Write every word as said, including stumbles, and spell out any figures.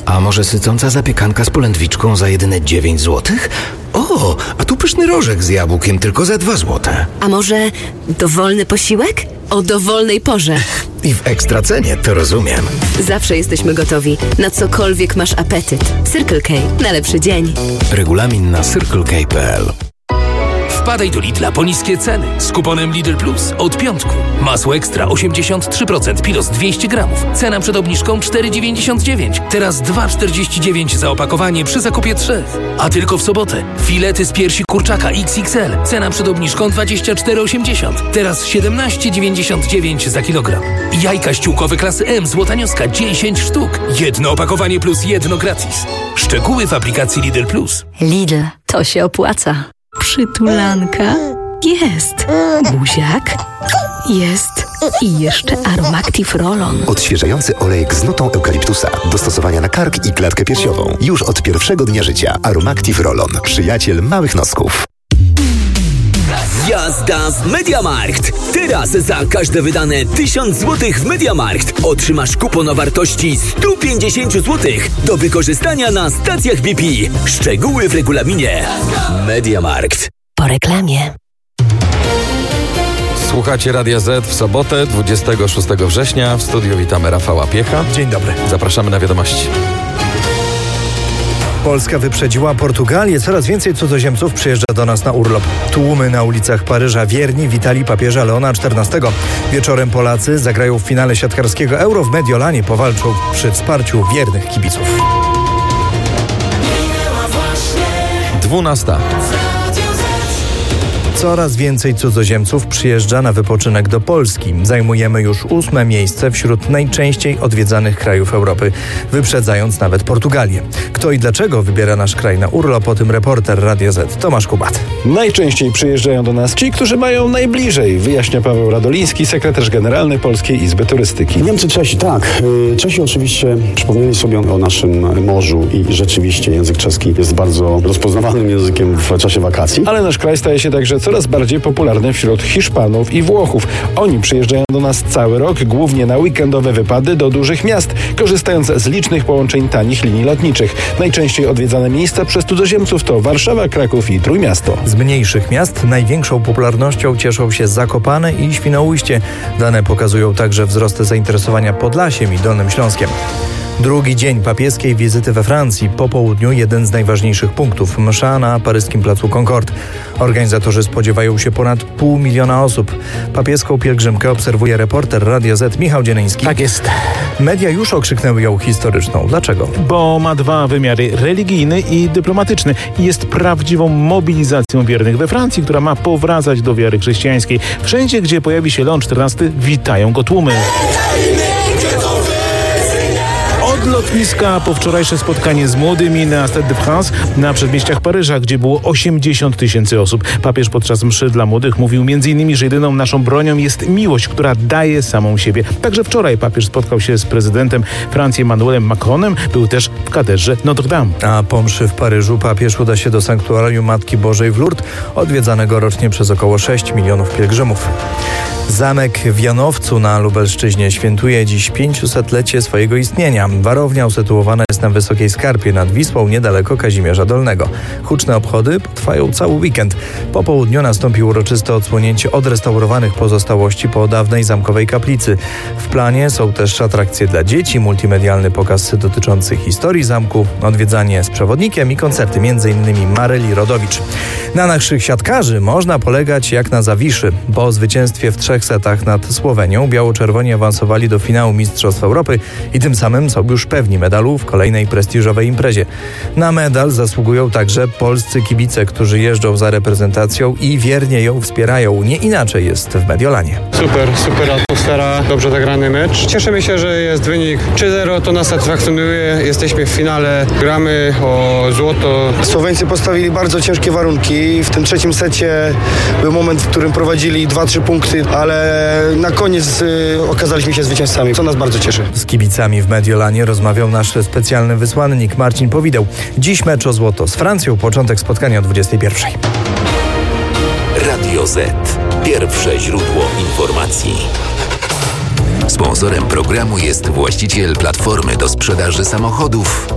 A może sycąca zapiekanka z polędwiczką za jedyne dziewięć złotych? O, a tu pyszny rożek z jabłkiem tylko za dwa złote. A może dowolny posiłek? O dowolnej porze. I w ekstra cenie, to rozumiem. Zawsze jesteśmy gotowi. Na cokolwiek masz apetyt. Circle K. Na lepszy dzień. Regulamin na circle k kropka p l. Wpadaj do Lidla po niskie ceny. Z kuponem Lidl Plus od piątku. Masło ekstra osiemdziesiąt trzy procent, Pilos dwieście gramów. Cena przed obniżką cztery dziewięćdziesiąt dziewięć. Teraz dwa czterdzieści dziewięć za opakowanie przy zakupie trzech. A tylko w sobotę. Filety z piersi kurczaka X X L. Cena przed obniżką dwadzieścia cztery osiemdziesiąt. Teraz siedemnaście dziewięćdziesiąt dziewięć za kilogram. Jajka ściółkowe klasy M złotanioska dziesięć sztuk. Jedno opakowanie plus jedno gratis. Szczegóły w aplikacji Lidl Plus. Lidl. To się opłaca. Przytulanka. Jest. Buziak. Jest. I jeszcze Aromactive Roll-On. Odświeżający olejek z nutą eukaliptusa. Do stosowania na kark i klatkę piersiową. Już od pierwszego dnia życia. Aromactive Roll-On. Przyjaciel małych nosków. Jazda w MediaMarkt! Teraz za każde wydane tysiąc złotych w MediaMarkt otrzymasz kupon o wartości sto pięćdziesiąt złotych do wykorzystania na stacjach B P. Szczegóły w regulaminie. MediaMarkt. Po reklamie. Słuchacie Radia Z w sobotę, dwudziestego szóstego września. W studiu witamy Rafała Piecha. Dzień dobry. Zapraszamy na wiadomości. Polska wyprzedziła Portugalię. Coraz więcej cudzoziemców przyjeżdża do nas na urlop. Tłumy na ulicach Paryża wierni witali papieża Leona czternastego. Wieczorem Polacy zagrają w finale siatkarskiego Euro w Mediolanie. Powalczą przy wsparciu wiernych kibiców. dwunasta. Coraz więcej cudzoziemców przyjeżdża na wypoczynek do Polski. Zajmujemy już ósme miejsce wśród najczęściej odwiedzanych krajów Europy, wyprzedzając nawet Portugalię. Kto i dlaczego wybiera nasz kraj na urlop, o tym reporter Radia Z Tomasz Kubat. Najczęściej przyjeżdżają do nas ci, którzy mają najbliżej, wyjaśnia Paweł Radoliński, sekretarz generalny Polskiej Izby Turystyki. Niemcy, Czesi, tak. Czesi oczywiście przypomnieli sobie o naszym morzu i rzeczywiście język czeski jest bardzo rozpoznawalnym językiem w czasie wakacji. Ale nasz kraj staje się także coraz bardziej popularny wśród Hiszpanów i Włochów. Oni przyjeżdżają do nas cały rok, głównie na weekendowe wypady do dużych miast, korzystając z licznych połączeń tanich linii lotniczych. Najczęściej odwiedzane miejsca przez cudzoziemców to Warszawa, Kraków i Trójmiasto. Z mniejszych miast największą popularnością cieszą się Zakopane i Świnoujście. Dane pokazują także wzrost zainteresowania Podlasiem i Dolnym Śląskiem. Drugi dzień papieskiej wizyty we Francji. Po południu jeden z najważniejszych punktów. Msza na paryskim placu Concorde. Organizatorzy spodziewają się ponad pół miliona osób. Papieską pielgrzymkę obserwuje reporter Radia Z Michał Dzieleński. Tak jest. Media już okrzyknęły ją historyczną. Dlaczego? Bo ma dwa wymiary, religijny i dyplomatyczny. I jest prawdziwą mobilizacją wiernych we Francji, która ma powracać do wiary chrześcijańskiej. Wszędzie, gdzie pojawi się Leon czternasty, witają go tłumy. Od lotniska po wczorajsze spotkanie z młodymi na Stade de France na przedmieściach Paryża, gdzie było osiemdziesiąt tysięcy osób. Papież podczas mszy dla młodych mówił między innymi, że jedyną naszą bronią jest miłość, która daje samą siebie. Także wczoraj papież spotkał się z prezydentem Francji Emmanuelem Macronem. Był też w katedrze Notre Dame. A po mszy w Paryżu papież uda się do sanktuarium Matki Bożej w Lourdes, odwiedzanego rocznie przez około sześć milionów pielgrzymów. Zamek w Janowcu na Lubelszczyźnie świętuje dziś pięćsetlecie swojego istnienia. Warownia usytuowana jest na wysokiej skarpie nad Wisłą, niedaleko Kazimierza Dolnego. Huczne obchody trwają cały weekend. Po południu nastąpi uroczyste odsłonięcie odrestaurowanych pozostałości po dawnej zamkowej kaplicy. W planie są też atrakcje dla dzieci, multimedialny pokaz dotyczący historii zamku, odwiedzanie z przewodnikiem i koncerty między innymi Maryli Rodowicz. Na naszych siatkarzy można polegać jak na Zawiszy. Po zwycięstwie w trzech setach nad Słowenią biało-czerwoni awansowali do finału Mistrzostw Europy i tym samym są już pewni medalu w kolejnej prestiżowej imprezie. Na medal zasługują także polscy kibice, którzy jeżdżą za reprezentacją i wiernie ją wspierają. Nie inaczej jest w Mediolanie. Super, super atmosfera, dobrze zagrany mecz. Cieszymy się, że jest wynik trzy zero, to nas satysfakcjonuje. Jesteśmy w finale, gramy o złoto. Słoweńcy postawili bardzo ciężkie warunki. W tym trzecim secie był moment, w którym prowadzili dwa trzy punkty, ale na koniec y, okazaliśmy się zwycięzcami, co nas bardzo cieszy. Z kibicami w Mediolanie rozmawiał nasz specjalny wysłannik Marcin Powideł. Dziś mecz o złoto z Francją, początek spotkania o dwudziestej pierwszej. Radio Z. Pierwsze źródło informacji. Sponsorem programu jest właściciel platformy do sprzedaży samochodów